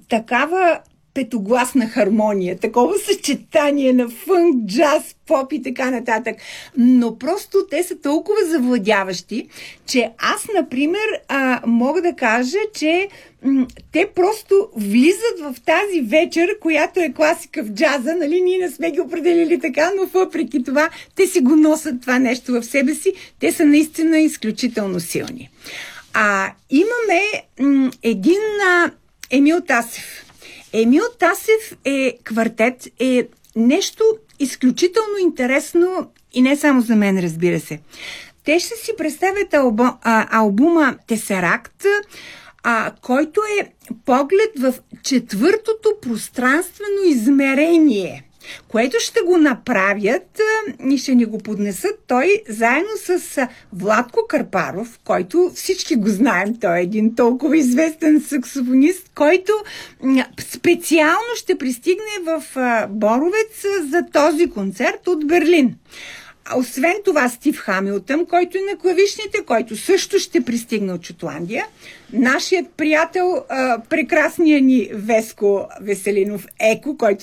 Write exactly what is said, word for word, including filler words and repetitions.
такава петогласна хармония, такова съчетание на фънк, джаз, поп и така нататък. Но просто те са толкова завладяващи, че аз, например, а, мога да кажа, че м- те просто влизат в тази вечер, която е класика в джаза, нали, ние не сме ги определили така, но въпреки това те си го носят това нещо в себе си. Те са наистина изключително силни. А имаме м- един а, Емил Тасев. Емил Тасев е квартет, е нещо изключително интересно и не само за мен, разбира се. Те ще си представят албу, а, албума Тесеракт, а, който е поглед в четвъртото пространствено измерение, което ще го направят и ще ни го поднесат той заедно с Владко Карпаров, който всички го знаем, той е един толкова известен саксофонист, който специално ще пристигне в Боровец за този концерт от Берлин. Освен това, Стив Хамилтън, който е на клавишните, който също ще пристигне от Шотландия. Нашият приятел, прекрасният ни Веско Веселинов Еко, който